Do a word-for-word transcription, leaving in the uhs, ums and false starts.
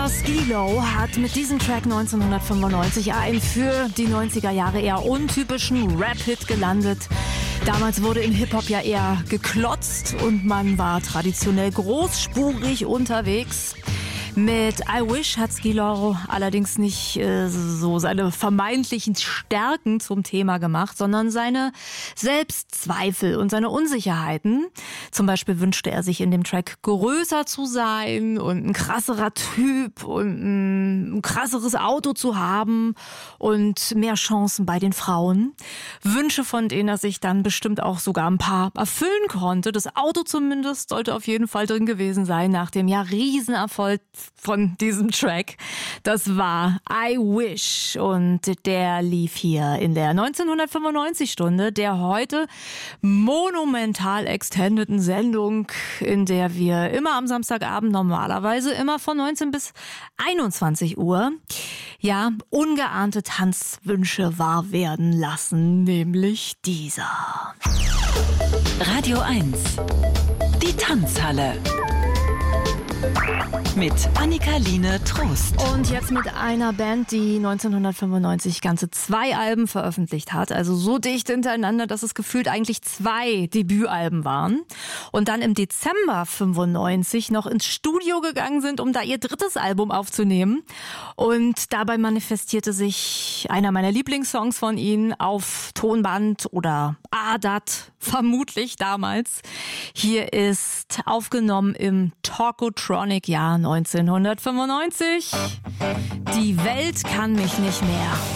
Rapper Skee-Lo hat mit diesem Track neunzehnhundertfünfundneunzig einen für die neunziger Jahre eher untypischen Rap-Hit gelandet. Damals wurde im Hip-Hop ja eher geklotzt und man war traditionell großspurig unterwegs. Mit I Wish hat Skee-Lo allerdings nicht äh, so seine vermeintlichen Stärken zum Thema gemacht, sondern seine Selbstzweifel und seine Unsicherheiten. Zum Beispiel wünschte er sich in dem Track größer zu sein und ein krasserer Typ und ein krasseres Auto zu haben und mehr Chancen bei den Frauen. Wünsche, von denen er sich dann bestimmt auch sogar ein paar erfüllen konnte. Das Auto zumindest sollte auf jeden Fall drin gewesen sein nach dem ja Riesenerfolg von diesem Track. Das war I Wish und der lief hier in der neunzehnhundertfünfundneunzig-Stunde, der heute monumental extendeten Sendung, in der wir immer am Samstagabend normalerweise immer von neunzehn bis einundzwanzig Uhr ja ungeahnte Tanzwünsche wahr werden lassen, nämlich dieser. Radio eins, die Tanzhalle. Mit Annika-Line Trost. Und jetzt mit einer Band, die neunzehnhundertfünfundneunzig ganze zwei Alben veröffentlicht hat. Also so dicht hintereinander, dass es gefühlt eigentlich zwei Debütalben waren. Und dann im Dezember fünfundneunzig noch ins Studio gegangen sind, um da ihr drittes Album aufzunehmen. Und dabei manifestierte sich einer meiner Lieblingssongs von ihnen auf Tonband oder A D A T, vermutlich damals. Hier ist aufgenommen im Talkotronic-Jahr neunzehnhundertfünfundneunzig. Die Welt kann mich nicht mehr.